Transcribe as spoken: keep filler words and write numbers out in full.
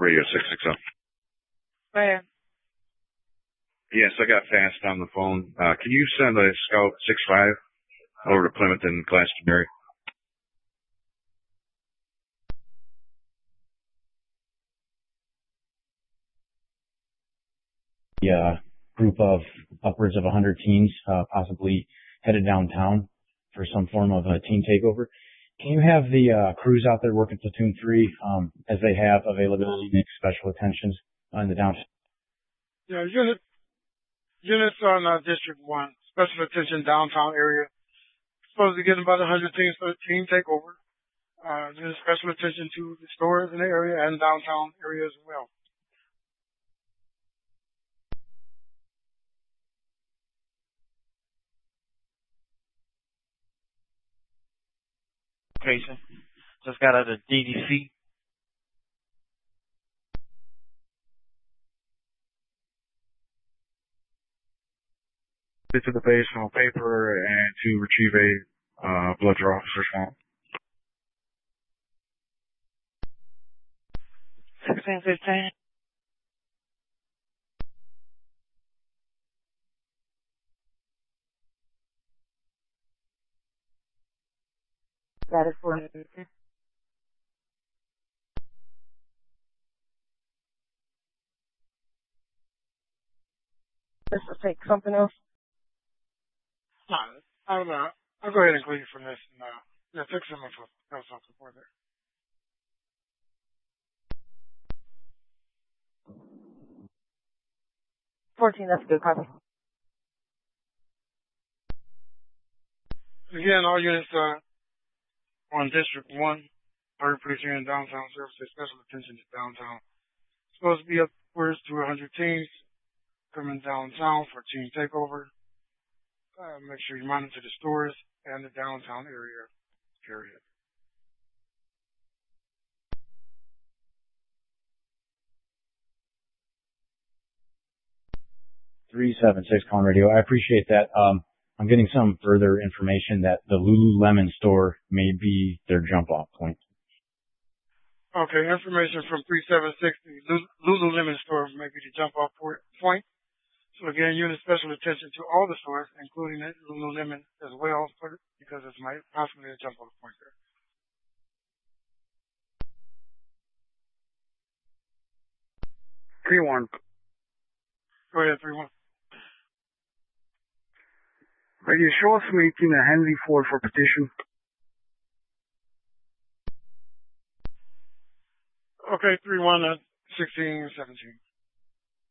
Radio six six zero. Man. Yes, I got Fast on the phone. Uh, can you send a Scout six five over to Plymouth and Glastonbury? Yeah, group of upwards of one hundred teens, uh, possibly headed downtown for some form of a teen takeover. Can you have the uh, crews out there working platoon three, um, as they have availability, make special attentions on the downtown? Yeah, unit, units on uh, District one, special attention downtown area. Supposed to get about one hundred teams for the teen takeover. Uh, there's special attention to the stores in the area and downtown area as well. Location. Just got out of D D C. Get to the base on paper and to retrieve a uh, blood draw officer's form. sixteen fifteen. That is for This will take something else. No, I'll, uh, I'll go ahead and include you from this. And, uh, yeah, take some info else off the board there. fourteen, that's a good copy. Again, all units uh, on District one, third Precinct and downtown services, special attention to downtown. Supposed to be upwards to one hundred teams coming downtown for team takeover. Uh, make sure you monitor the stores and the downtown area, period. three seven six Con Radio. I appreciate that. Um, I'm getting some further information that the Lululemon store may be their jump-off point. Okay, information from three seven six, the Lululemon store may be the jump-off point. So again, unit special attention to all the stores, including the Lululemon as well, because it's might possibly a jump-off point there. three one. Go ahead, three one. Radio show us meeting a Henry Ford for petition. Okay, three one at sixteen seventeen.